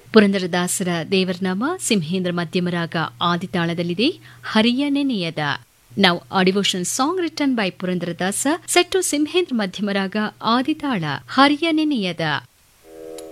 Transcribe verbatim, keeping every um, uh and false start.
ಪುರಂದರದಾಸರ ದೇವರನಾಮ ಸಿಂಹೇಂದ್ರ ಮಧ್ಯಮರಾಗ ಆದಿತಾಳದಲ್ಲಿದೆ. ಹರಿಯ ನೆನೆಯದ. Now, a devotion song written by Purandaradasa, set to Simhendra Madhyamaraga Aditala, Hariya Neniyada.